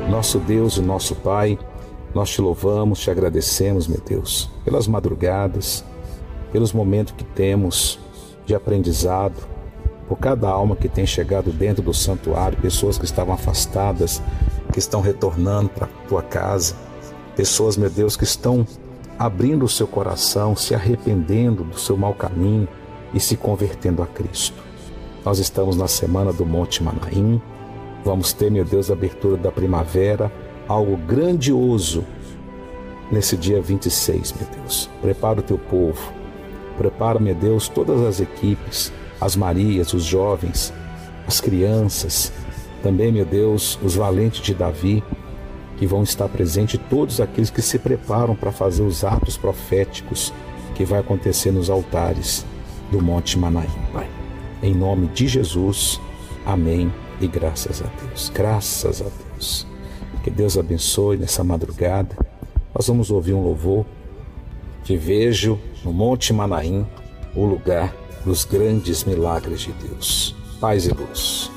Nosso Deus e nosso Pai, nós te louvamos, te agradecemos, meu Deus, pelas madrugadas, pelos momentos que temos de aprendizado, por cada alma que tem chegado dentro do santuário, pessoas que estavam afastadas, que estão retornando para a tua casa, pessoas, meu Deus, que estão abrindo o seu coração, se arrependendo do seu mau caminho e se convertendo a Cristo. Nós estamos na semana do Monte Manaim, vamos ter, meu Deus, a abertura da primavera, algo grandioso nesse dia 26, meu Deus. Prepara o teu povo, prepara, meu Deus, todas as equipes, as Marias, os jovens, as crianças, também, meu Deus, os valentes de Davi, que vão estar presentes, todos aqueles que se preparam para fazer os atos proféticos que vai acontecer nos altares do Monte Manaim, Pai. Em nome de Jesus, amém e graças a Deus. Graças a Deus. Que Deus abençoe nessa madrugada. Nós vamos ouvir um louvor. Te vejo no Monte Manaim, o lugar dos grandes milagres de Deus. Paz e luz.